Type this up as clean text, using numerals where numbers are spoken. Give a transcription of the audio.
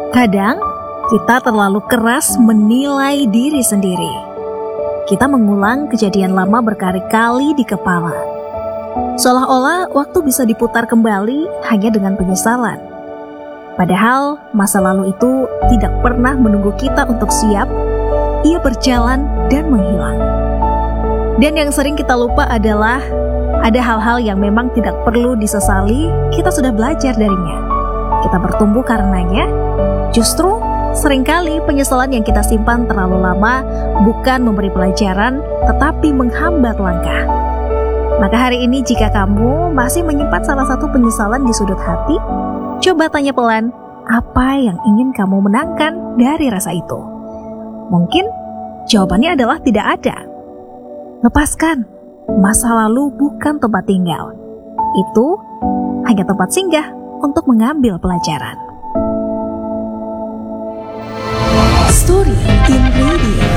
Kadang kita terlalu keras menilai diri sendiri. Kita mengulang kejadian lama berkali-kali di kepala. Seolah-olah waktu bisa diputar kembali hanya dengan penyesalan. Padahal masa lalu itu tidak pernah menunggu kita untuk siap. Ia berjalan dan menghilang. Dan yang sering kita lupa adalah ada hal-hal yang memang tidak perlu disesali, kita sudah belajar darinya. Kita bertumbuh karenanya. Justru seringkali penyesalan yang kita simpan terlalu lama bukan memberi pelajaran, tetapi menghambat langkah. Maka hari ini jika kamu masih menyimpan salah satu penyesalan di sudut hati, coba tanya pelan, apa yang ingin kamu menangkan dari rasa itu? Mungkin jawabannya adalah tidak ada. Lepaskan, masa lalu bukan tempat tinggal. Itu hanya tempat singgah untuk mengambil pelajaran.